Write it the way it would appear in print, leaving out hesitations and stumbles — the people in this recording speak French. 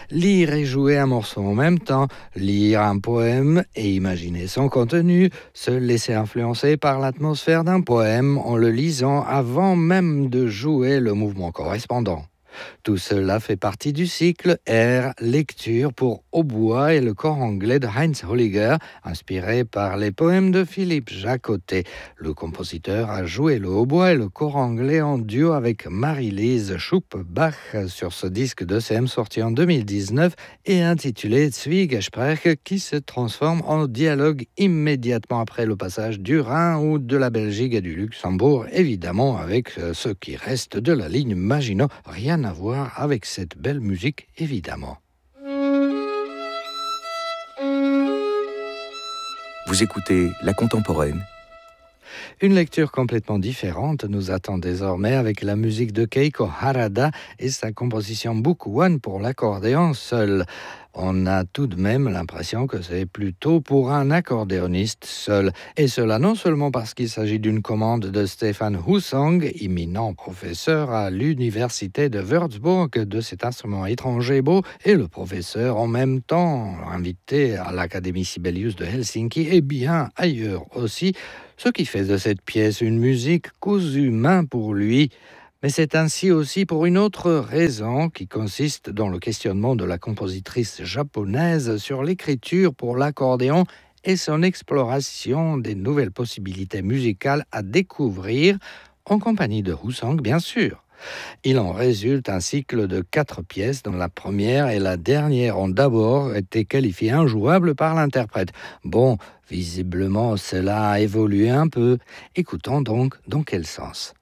Lire et jouer un morceau en même temps, lire un poème et imaginer son contenu, se laisser influencer par l'atmosphère d'un poème en le lisant avant même de jouer le mouvement correspondant. Tout cela fait partie du cycle Air Lecture pour hautbois et le cor anglais de Heinz Holliger, inspiré par les poèmes de Philippe Jacotet. Le compositeur a joué le hautbois et le cor anglais en duo avec Marie-Lise Schupp-Bach sur ce disque de CM sorti en 2019 et intitulé Zwiegespräch, qui se transforme en dialogue immédiatement après le passage du Rhin ou de la Belgique et du Luxembourg, évidemment avec ce qui reste de la ligne Maginot. Rien à voir avec cette belle musique, évidemment. Vous écoutez La Contemporaine. Une lecture complètement différente nous attend désormais avec la musique de Keiko Harada et sa composition Book One pour l'accordéon seul. On a tout de même l'impression que c'est plutôt pour un accordéoniste seul. Et cela non seulement parce qu'il s'agit d'une commande de Stefan Husong, éminent professeur à l'université de Würzburg de cet instrument étranger beau, et le professeur en même temps invité à l'Académie Sibelius de Helsinki et bien ailleurs aussi, ce qui fait de cette pièce une musique cousue main pour lui. Mais c'est ainsi aussi pour une autre raison qui consiste dans le questionnement de la compositrice japonaise sur l'écriture pour l'accordéon et son exploration des nouvelles possibilités musicales à découvrir, en compagnie de Husong bien sûr. Il en résulte un cycle de 4 pièces dont la première et la dernière ont d'abord été qualifiées injouables par l'interprète. Bon, visiblement cela a évolué un peu. Écoutons donc dans quel sens.